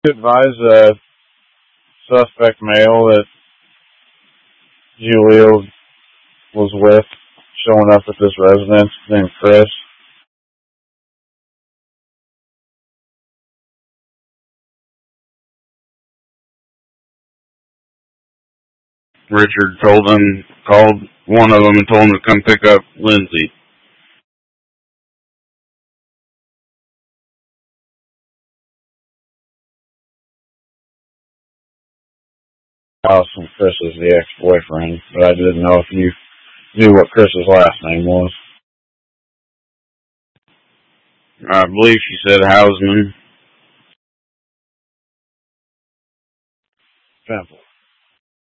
Advise a suspect male that Julia was with showing up at this residence named Chris. Richard called one of them and told him to come pick up Lindsay. House when Chris was the ex-boyfriend, but I didn't know if you knew what Chris's last name was. I believe she said Hausman. Simple.